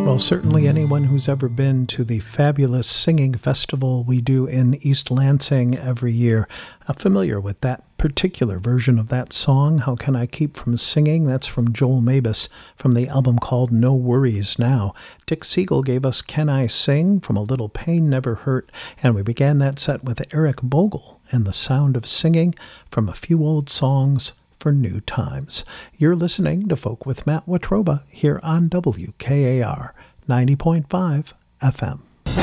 Well, certainly anyone who's ever been to the fabulous singing festival we do in East Lansing every year, familiar with that particular version of that song, How Can I Keep From Singing? That's from Joel Mabus from the album called No Worries Now. Dick Siegel gave us Can I Sing from A Little Pain Never Hurt, and we began that set with Eric Bogle and The Sound of Singing from A Few Old Songs for New Times. You're listening to Folk with Matt Watroba here on WKAR 90.5 FM.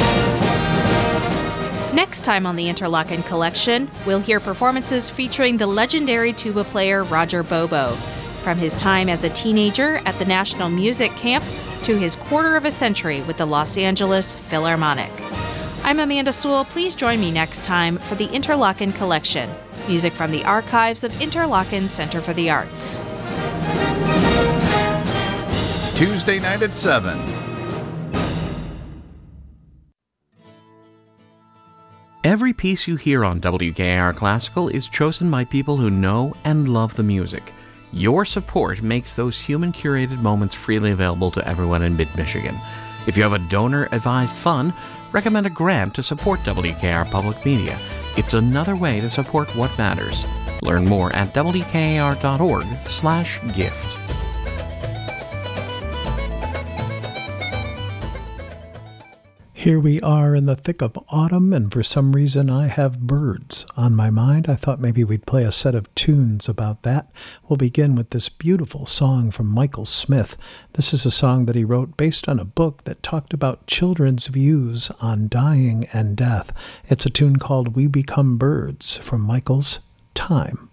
Next time on the Interlochen Collection, we'll hear performances featuring the legendary tuba player Roger Bobo, from his time as a teenager at the National Music Camp to his quarter of a century with the Los Angeles Philharmonic. I'm Amanda Sewell. Please join me next time for the Interlochen Collection. Music from the archives of Interlochen Center for the Arts. Tuesday night at 7. Every piece you hear on WKAR Classical is chosen by people who know and love the music. Your support makes those human-curated moments freely available to everyone in mid-Michigan. If you have a donor-advised fund, recommend a grant to support WKAR Public Media. It's another way to support what matters. Learn more at wkar.org/gift. Here we are in the thick of autumn, and for some reason I have birds on my mind. I thought maybe we'd play a set of tunes about that. We'll begin with this beautiful song from Michael Smith. This is a song that he wrote based on a book that talked about children's views on dying and death. It's a tune called We Become Birds from Michael's Time.